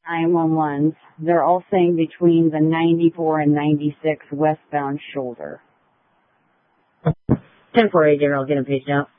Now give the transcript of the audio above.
911s. They're all saying between the 94 and 96 westbound shoulder. 10-4, dear. I'll get him paged out.